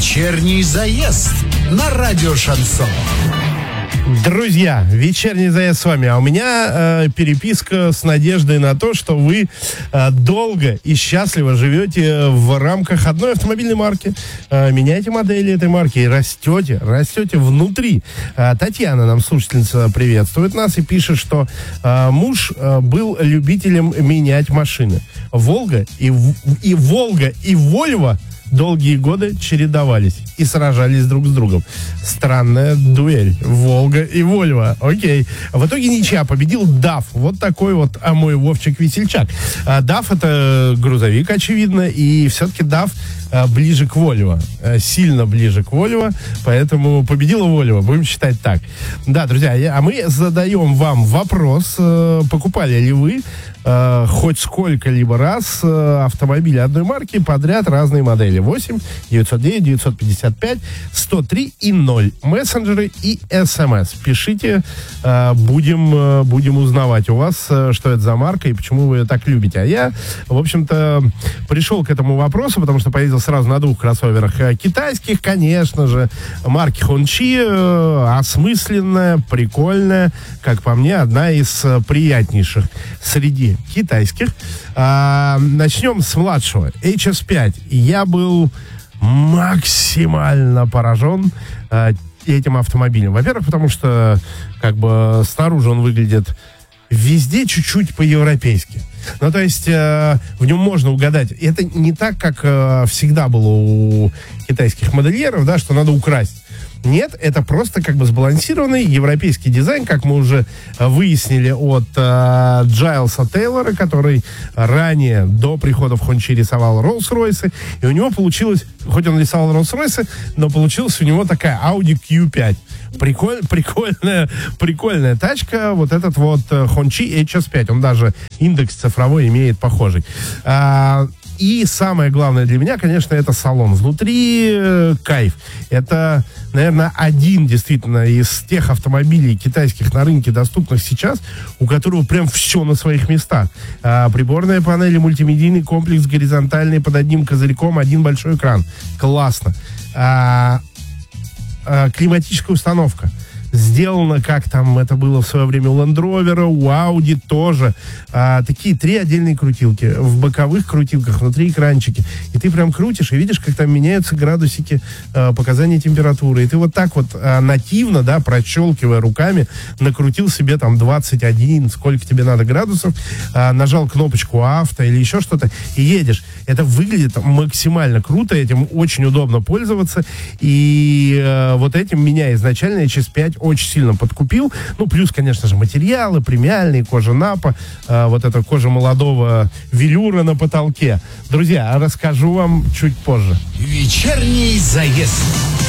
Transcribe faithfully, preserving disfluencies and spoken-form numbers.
Вечерний заезд на радио Шансон. Друзья, вечерний заезд с вами. А у меня э, переписка с надеждой на то, что вы э, долго и счастливо живете в рамках одной автомобильной марки. Э, меняете модели этой марки и растете, растете внутри. Э, Татьяна, нам слушательница, приветствует нас и пишет, что э, муж э, был любителем менять машины. Волга и, и Волга и Вольво долгие годы чередовались и сражались друг с другом. Странная дуэль. Волга и Вольво. Окей. В итоге ничья. Победил даф. Вот такой вот, а мой Вовчик Весельчак. А даф — это грузовик, очевидно, и все-таки даф а, ближе к Вольво. А, сильно ближе к Вольво, поэтому победила Вольво. Будем считать так. Да, друзья, я, а мы задаем вам вопрос. А, покупали ли вы Uh, хоть сколько-либо раз uh, автомобили одной марки подряд, разные модели? восемь девятьсот девять девятьсот пятьдесят пять сто три и ноль. Мессенджеры и СМС. Пишите, uh, будем, uh, будем узнавать у вас, uh, что это за марка и почему вы ее так любите. А я, в общем-то, пришел к этому вопросу, потому что поездил сразу на двух кроссоверах uh, китайских, конечно же, марки Хончи, uh, осмысленная, прикольная, как по мне, одна из uh, приятнейших среди китайских. А, начнем с младшего. эйч эс пять. Я был максимально поражен а, этим автомобилем. Во-первых, потому что как бы снаружи он выглядит везде чуть-чуть по-европейски. Ну, то есть э, в нем можно угадать. Это не так, как э, всегда было у китайских модельеров, да, что надо украсть. Нет, это просто как бы сбалансированный европейский дизайн, как мы уже выяснили от э, Джайлса Тейлора, который ранее, до прихода в Хончи, рисовал Роллс-Ройсы, и у него получилось, хоть он рисовал Роллс-Ройсы, но получилась у него такая Audi кью пять. Приколь, прикольная, прикольная тачка, вот этот вот Хончи эйч эс пять, он даже индекс цифровой имеет похожий. А, И самое главное для меня, конечно, это салон. Внутри э, кайф. Это, наверное, один действительно из тех автомобилей китайских на рынке, доступных сейчас, у которого прям все на своих местах. А, приборная панель, мультимедийный комплекс, горизонтальный под одним козырьком, один большой экран. Классно. А, а, климатическая установка. Сделано, как там это было в свое время у Land Rover, у Audi тоже. А, такие три отдельные крутилки. В боковых крутилках, внутри экранчики. И ты прям крутишь и видишь, как там меняются градусики а, показания температуры. И ты вот так вот а, нативно, да, прощелкивая руками, накрутил себе там двадцать один, сколько тебе надо градусов, а, нажал кнопочку авто или еще что-то, и едешь. Это выглядит максимально круто, этим очень удобно пользоваться. И а, вот этим меня изначально эйч эс пять очень сильно подкупил. Ну, плюс, конечно же, материалы премиальные, кожа Напа, э, вот эта кожа молодого велюра на потолке. Друзья, расскажу вам чуть позже. Вечерний заезд.